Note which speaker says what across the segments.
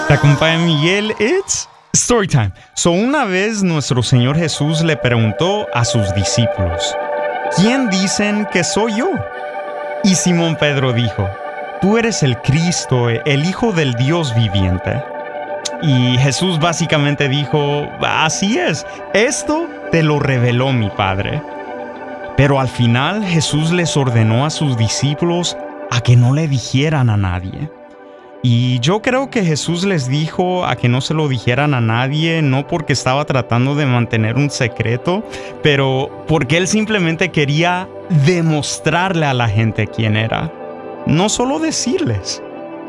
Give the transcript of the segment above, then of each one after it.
Speaker 1: Te acompaña Miguel. It's story time. So, una vez nuestro Señor Jesús le preguntó a sus discípulos: ¿quién dicen que soy yo? Y Simón Pedro dijo: tú eres el Cristo, el Hijo del Dios viviente. Y Jesús básicamente dijo: así es, esto te lo reveló mi Padre. Pero al final Jesús les ordenó a sus discípulos a que no le dijeran a nadie. Y yo creo que Jesús les dijo a que no se lo dijeran a nadie, no porque estaba tratando de mantener un secreto, pero porque Él simplemente quería demostrarle a la gente quién era, no solo decirles.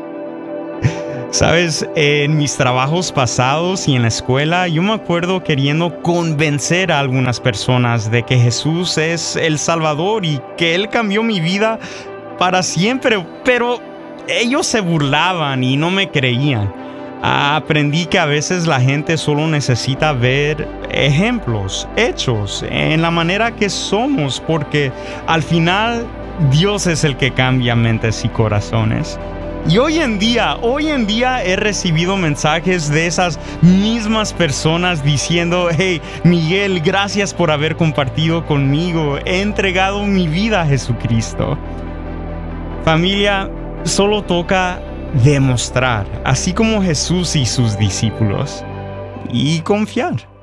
Speaker 1: Sabes, en mis trabajos pasados y en la escuela, yo me acuerdo queriendo convencer a algunas personas de que Jesús es el Salvador y que Él cambió mi vida para siempre, pero ellos se burlaban y no me creían. Aprendí que a veces la gente solo necesita ver ejemplos, hechos, en la manera que somos, porque al final Dios es el que cambia mentes y corazones. Y hoy en día he recibido mensajes de esas mismas personas diciendo: hey, Miguel, gracias por haber compartido conmigo. He entregado mi vida a Jesucristo. Familia, solo toca demostrar, así como Jesús y sus discípulos, y confiar.